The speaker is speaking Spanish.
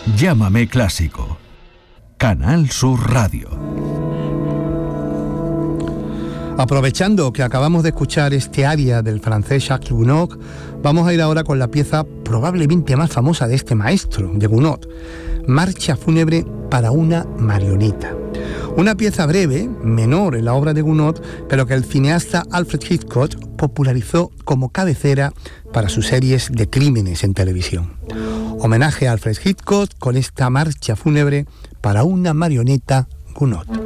Llámame Clásico. Canal Sur Radio. Aprovechando que acabamos de escuchar este aria del francés Jacques Gounod, vamos a ir ahora con la pieza probablemente más famosa de este maestro, de Gounod, Marcha fúnebre para una marioneta. Una pieza breve, menor en la obra de Gounod, pero que el cineasta Alfred Hitchcock popularizó como cabecera para sus series de crímenes en televisión. Homenaje a Alfred Hitchcock con esta Marcha fúnebre para una marioneta Gounod.